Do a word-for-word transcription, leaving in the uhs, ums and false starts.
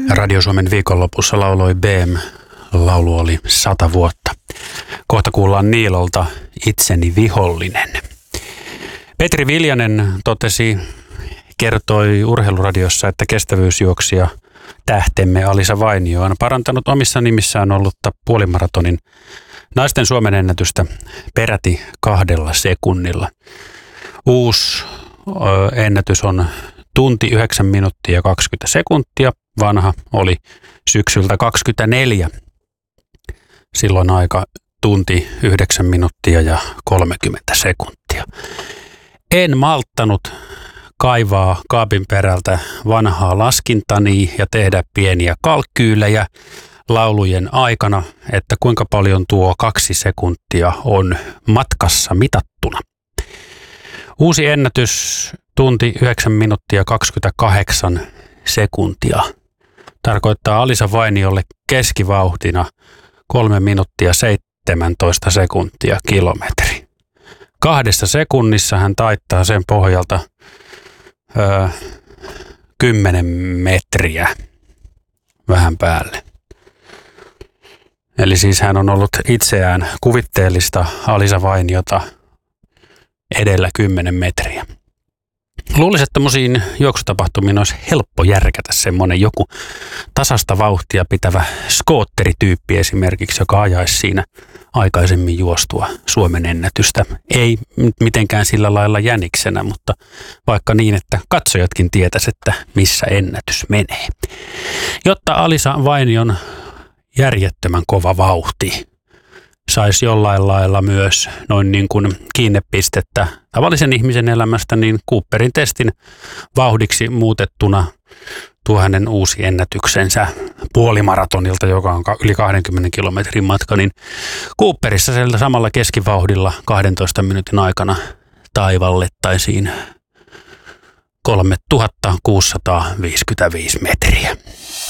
Radio Suomen viikonlopussa lauloi B M. Laulu oli sata vuotta. Kohta kuullaan Niilolta Itseni vihollinen. Petri Viljanen totesi, kertoi Urheiluradiossa, että kestävyysjuoksija tähtemme Alisa Vainio on parantanut omissa nimissään ollutta puolimaratonin naisten Suomen ennätystä peräti kahdella sekunnilla. Uusi ö, ennätys on tunti yhdeksän minuuttia ja kaksikymmentä sekuntia. Vanha oli syksyltä kaksikymmentäneljä. Silloin aika tunti yhdeksän minuuttia ja kolmekymmentä sekuntia. En malttanut kaivaa kaapin perältä vanhaa laskintani ja tehdä pieniä kalkkyylejä laulujen aikana, että kuinka paljon tuo kaksi sekuntia on matkassa mitattuna. Uusi ennätys tunti yhdeksän minuuttia kaksikymmentäkahdeksan sekuntia tarkoittaa Alisa Vainiolle keskivauhtina kolme minuuttia seitsemäntoista sekuntia kilometri. Kahdessa sekunnissa hän taittaa sen pohjalta öö, kymmenen metriä vähän päälle. Eli siis hän on ollut itseään kuvitteellista Alisa Vainiota edellä kymmenen metriä. Luulisin, että tämmöisiin juoksutapahtumiin olisi helppo järkätä semmoinen joku tasasta vauhtia pitävä skootterityyppi esimerkiksi, joka ajaisi siinä aikaisemmin juostua Suomen ennätystä. Ei mitenkään sillä lailla jäniksenä, mutta vaikka niin, että katsojatkin tietäisi, että missä ennätys menee. Jotta Alisa Vainion järjettömän kova vauhti saisi jollain lailla myös noin niin kuin kiinnepistettä tavallisen ihmisen elämästä, niin Cooperin testin vauhdiksi muutettuna tuo hänen uusi ennätyksensä puolimaratonilta, joka on yli kahdenkymmenen kilometrin matka, niin Cooperissa sieltä samalla keskivauhdilla kahdentoista minuutin aikana taivallettaisiin kolmetuhatta kuusisataaviisikymmentäviisi metriä.